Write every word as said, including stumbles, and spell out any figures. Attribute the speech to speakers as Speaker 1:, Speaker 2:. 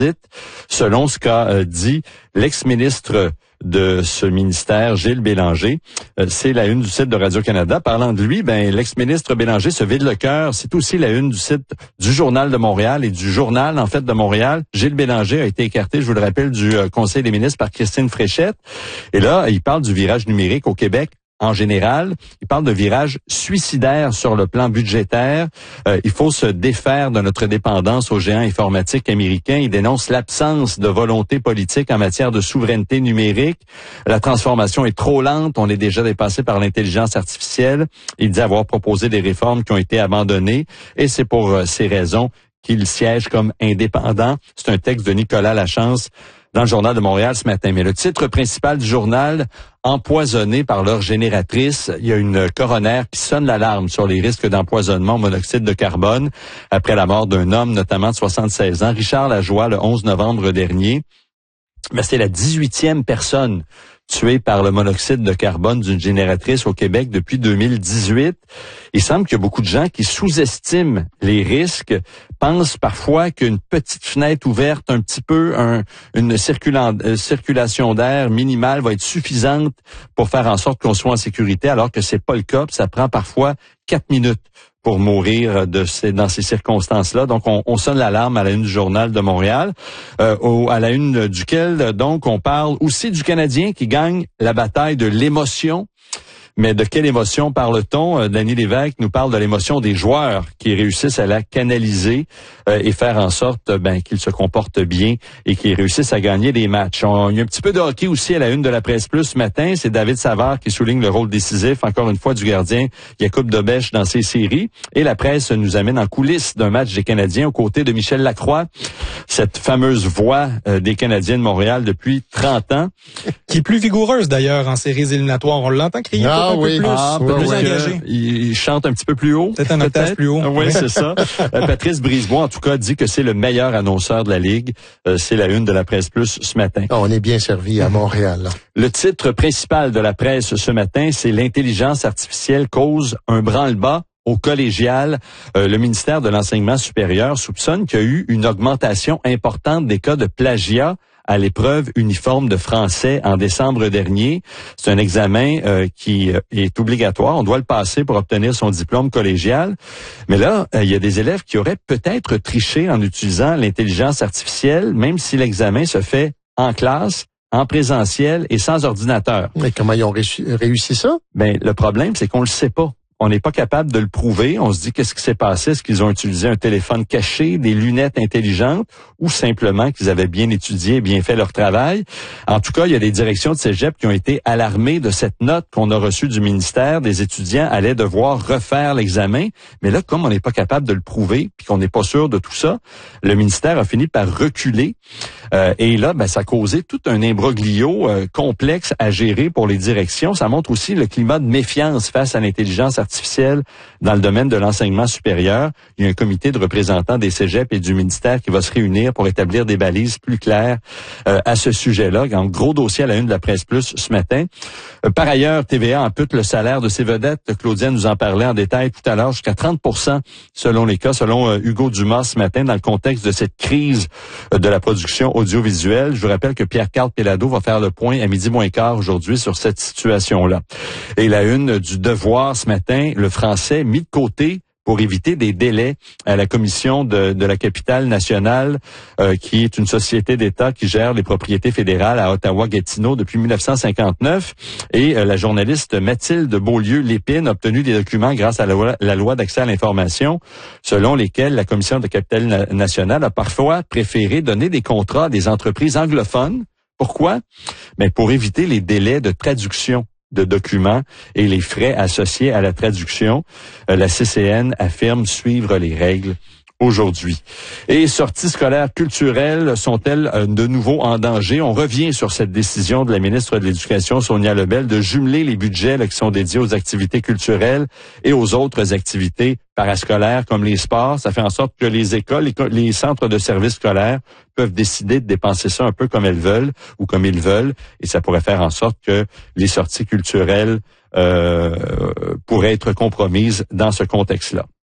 Speaker 1: selon ce qu'a euh, dit l'ex-ministre de ce ministère, Gilles Bélanger. Euh, c'est la une du site de Radio-Canada. Parlant de lui, ben l'ex-ministre Bélanger se vide le cœur. C'est aussi la une du site du Journal de Montréal et du Journal, en fait, de Montréal. Gilles Bélanger a été écarté, je vous le rappelle, du euh, Conseil des ministres par Christine Fréchette. Et là, il parle du virage numérique au Québec. En général, il parle de virage suicidaire sur le plan budgétaire. Euh, il faut se défaire de notre dépendance aux géants informatiques américains. Il dénonce l'absence de volonté politique en matière de souveraineté numérique. La transformation est trop lente. On est déjà dépassé par l'intelligence artificielle. Il dit avoir proposé des réformes qui ont été abandonnées. Et c'est pour euh, ces raisons qu'il siège comme indépendant. C'est un texte de Nicolas Lachance dans le Journal de Montréal ce matin. Mais le titre principal du journal, empoisonné par leur génératrice, il y a une coroner qui sonne l'alarme sur les risques d'empoisonnement au monoxyde de carbone après la mort d'un homme, notamment de soixante-seize ans, Richard Lajoie, le onze novembre dernier. Mais c'est la dix-huitième personne tuée par le monoxyde de carbone d'une génératrice au Québec depuis deux mille dix-huit. Il semble qu'il y a beaucoup de gens qui sous-estiment les risques, pensent parfois qu'une petite fenêtre ouverte, un petit peu, un, une circulant, euh, circulation d'air minimale va être suffisante pour faire en sorte qu'on soit en sécurité, alors que c'est pas le cas. Ça prend parfois quatre minutes pour mourir de ces, dans ces circonstances-là. Donc, on, on sonne l'alarme à la une du Journal de Montréal, euh, au, à la une duquel, donc, on parle aussi du Canadien qui gagne la bataille de l'émotion. Mais de quelle émotion parle-t-on? Euh, Danny Lévesque nous parle de l'émotion des joueurs qui réussissent à la canaliser euh, et faire en sorte ben, qu'ils se comportent bien et qu'ils réussissent à gagner des matchs. On, il y a un petit peu de hockey aussi à la une de la Presse Plus ce matin. C'est David Savard qui souligne le rôle décisif, encore une fois, du gardien Jakub Dobeš dans ces séries. Et la presse nous amène en coulisses d'un match des Canadiens aux côtés de Michel Lacroix, cette fameuse voix euh, des Canadiens de Montréal depuis trente ans.
Speaker 2: Qui est plus vigoureuse d'ailleurs en séries éliminatoires. On l'entend crier.
Speaker 1: Ah,
Speaker 2: un
Speaker 1: oui.
Speaker 2: peu plus,
Speaker 1: ah,
Speaker 2: un peu plus
Speaker 1: oui,
Speaker 2: engagé.
Speaker 1: Il chante un petit peu plus haut.
Speaker 2: Peut-être un octave plus haut.
Speaker 1: Oui, c'est ça. Euh, Patrice Brisebois, en tout cas, dit que c'est le meilleur annonceur de la Ligue. Euh, c'est la une de la Presse Plus ce matin.
Speaker 3: Oh, on est bien servi à Montréal. Là.
Speaker 1: Le titre principal de la presse ce matin, c'est l'intelligence artificielle cause un branle-bas au collégial. Euh, le ministère de l'Enseignement supérieur soupçonne qu'il y a eu une augmentation importante des cas de plagiat à l'épreuve uniforme de français en décembre dernier. C'est un examen euh, qui est obligatoire. On doit le passer pour obtenir son diplôme collégial. Mais là, euh, il y a des élèves qui auraient peut-être triché en utilisant l'intelligence artificielle, même si l'examen se fait en classe, en présentiel et sans ordinateur.
Speaker 3: Mais comment ils ont réussi, réussi ça?
Speaker 1: Ben, le problème, c'est qu'on le sait pas. On n'est pas capable de le prouver. On se dit qu'est-ce qui s'est passé? Est-ce qu'ils ont utilisé un téléphone caché, des lunettes intelligentes ou simplement qu'ils avaient bien étudié et bien fait leur travail? En tout cas, il y a des directions de cégep qui ont été alarmées de cette note qu'on a reçue du ministère. Des étudiants allaient devoir refaire l'examen. Mais là, comme on n'est pas capable de le prouver puis qu'on n'est pas sûr de tout ça, le ministère a fini par reculer. Euh, et là, ben, ça a causé tout un imbroglio euh, complexe à gérer pour les directions. Ça montre aussi le climat de méfiance face à l'intelligence artificielle artificielle dans le domaine de l'enseignement supérieur. Il y a un comité de représentants des cégeps et du ministère qui va se réunir pour établir des balises plus claires euh, à ce sujet-là. Un gros dossier à la une de la Presse Plus ce matin. Euh, par ailleurs, T V A ampute le salaire de ses vedettes. Claudia nous en parlait en détail tout à l'heure, jusqu'à trente pour cent selon les cas, selon euh, Hugo Dumas ce matin, dans le contexte de cette crise euh, de la production audiovisuelle. Je vous rappelle que Pierre-Carl Péladeau va faire le point à midi moins quart aujourd'hui sur cette situation-là. Et la une du Devoir ce matin, le français mis de côté pour éviter des délais à la commission de, de la capitale nationale, euh, qui est une société d'État qui gère les propriétés fédérales à Ottawa-Gatineau depuis mille neuf cent cinquante-neuf. Et euh, la journaliste Mathilde Beaulieu-Lépine a obtenu des documents grâce à la loi, la loi d'accès à l'information, selon lesquels la commission de la capitale na- nationale a parfois préféré donner des contrats à des entreprises anglophones. Pourquoi? Mais pour éviter les délais de traduction de documents et les frais associés à la traduction. Euh, la C C N affirme suivre les règles aujourd'hui. Et sorties scolaires culturelles sont-elles euh, de nouveau en danger? On revient sur cette décision de la ministre de l'Éducation, Sonia Lebel, de jumeler les budgets là, qui sont dédiés aux activités culturelles et aux autres activités parascolaires comme les sports. Ça fait en sorte que les écoles, les, les centres de services scolaires peuvent décider de dépenser ça un peu comme elles veulent ou comme ils veulent. Et ça pourrait faire en sorte que les sorties culturelles euh, pourraient être compromises dans ce contexte-là.